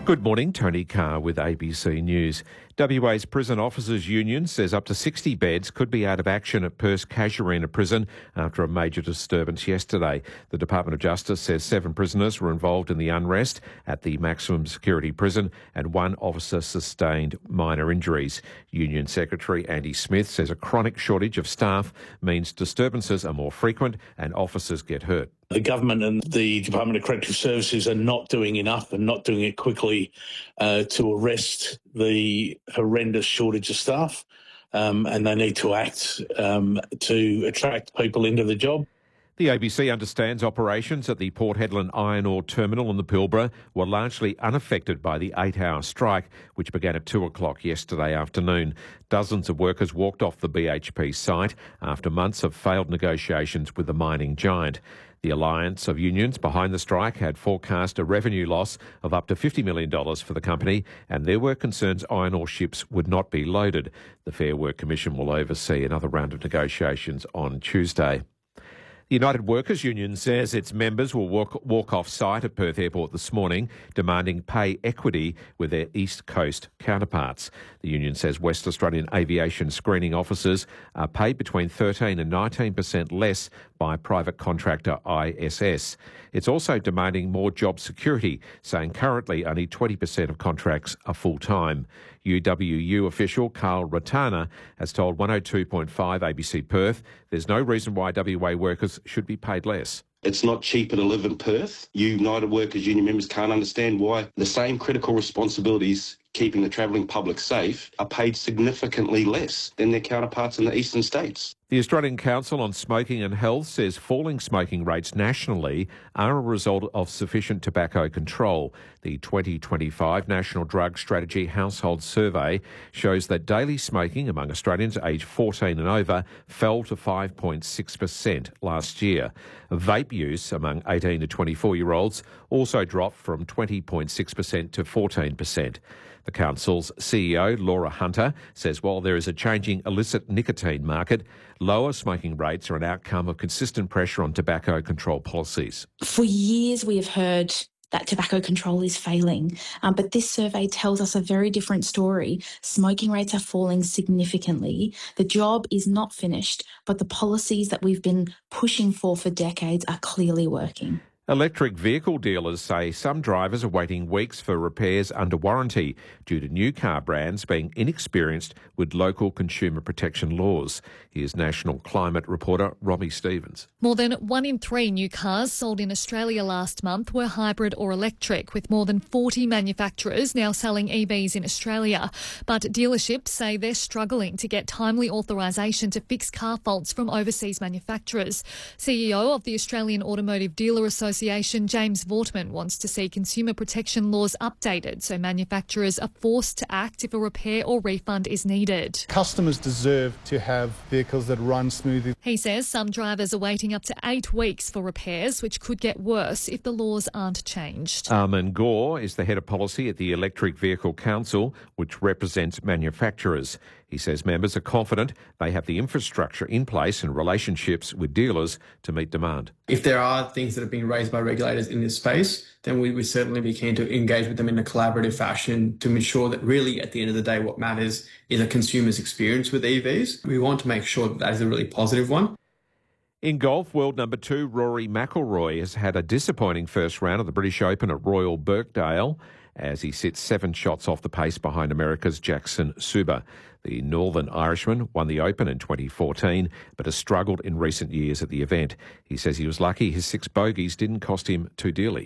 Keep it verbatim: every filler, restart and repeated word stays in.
Good morning, Tony Carr with A B C News. W A's Prison Officers Union says up to sixty beds could be out of action at Perth's Casuarina Prison after a major disturbance yesterday. The Department of Justice says seven prisoners were involved in the unrest at the maximum security prison and one officer sustained minor injuries. Union Secretary Andy Smith says a chronic shortage of staff means disturbances are more frequent and officers get hurt. The government and the Department of Corrective Services are not doing enough and not doing it quickly uh, to arrest the horrendous shortage of staff, um, and they need to act um, to attract people into the job. The A B C understands operations at the Port Hedland Iron Ore Terminal in the Pilbara were largely unaffected by the eight-hour strike, which began at two o'clock yesterday afternoon. Dozens of workers walked off the B H P site after months of failed negotiations with the mining giant. The alliance of unions behind the strike had forecast a revenue loss of up to fifty million dollars for the company, and there were concerns iron ore ships would not be loaded. The Fair Work Commission will oversee another round of negotiations on Tuesday. The United Workers Union says its members will walk, walk off site at Perth Airport this morning, demanding pay equity with their East Coast counterparts. The union says West Australian aviation screening officers are paid between thirteen and nineteen percent less by private contractor I S S. It's also demanding more job security, saying currently only twenty percent of contracts are full-time. U W U official Carl Ratana has told one oh two point five A B C Perth there's no reason why W A workers should be paid less. It's not cheaper to live in Perth. United Workers Union members can't understand why the same critical responsibilities keeping the travelling public safe are paid significantly less than their counterparts in the eastern states. The Australian Council on Smoking and Health says falling smoking rates nationally are a result of sufficient tobacco control. The twenty twenty-five National Drug Strategy Household Survey shows that daily smoking among Australians aged fourteen and over fell to five point six percent last year. Vape use among eighteen to twenty-four-year-olds also dropped from twenty point six percent to fourteen percent. The Council's C E O, Laura Hunter, says while there is a changing illicit nicotine market, lower smoking rates are an outcome of consistent pressure on tobacco control policies. For years we have heard that tobacco control is failing, um, but this survey tells us a very different story. Smoking rates are falling significantly. The job is not finished, but the policies that we've been pushing for for decades are clearly working. Electric vehicle dealers say some drivers are waiting weeks for repairs under warranty due to new car brands being inexperienced with local consumer protection laws. Here's National Climate reporter Robbie Stevens. More than one in three new cars sold in Australia last month were hybrid or electric, with more than forty manufacturers now selling E Vs in Australia. But dealerships say they're struggling to get timely authorisation to fix car faults from overseas manufacturers. C E O of the Australian Automotive Dealer Association, James Vortman, wants to see consumer protection laws updated so manufacturers are forced to act if a repair or refund is needed. Customers deserve to have vehicles that run smoothly. He says some drivers are waiting up to eight weeks for repairs, which could get worse if the laws aren't changed. Armin Gore is the head of policy at the Electric Vehicle Council, which represents manufacturers. He says members are confident they have the infrastructure in place and relationships with dealers to meet demand. If there are things that have been raised by regulators in this space, then we would certainly be keen to engage with them in a collaborative fashion to ensure that really at the end of the day what matters is a consumer's experience with E Vs. We want to make sure that that is a really positive one. In golf, world number two Rory McIlroy has had a disappointing first round of the British Open at Royal Birkdale as he sits seven shots off the pace behind America's Jackson Suba. The Northern Irishman won the Open in twenty fourteen, but has struggled in recent years at the event. He says he was lucky his six bogeys didn't cost him too dearly.